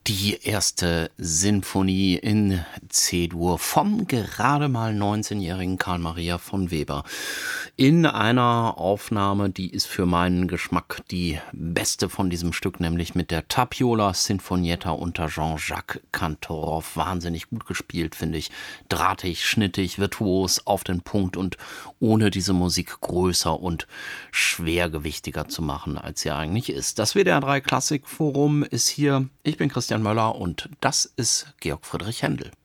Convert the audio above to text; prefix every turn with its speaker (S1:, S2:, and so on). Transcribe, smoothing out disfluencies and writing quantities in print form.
S1: Die erste Sinfonie in C-Dur vom gerade mal 19-jährigen Karl Maria von Weber. In einer Aufnahme, die ist für meinen Geschmack die beste von diesem Stück, nämlich mit der Tapiola Sinfonietta unter Jean-Jacques Cantorov. Wahnsinnig gut gespielt, finde ich. Drahtig, schnittig, virtuos, auf den Punkt und ohne diese Musik größer und schwergewichtiger zu machen, als sie eigentlich ist. Das WDR 3 Klassikforum ist hier. Ich bin Christian Möller und das ist Georg Friedrich Händel.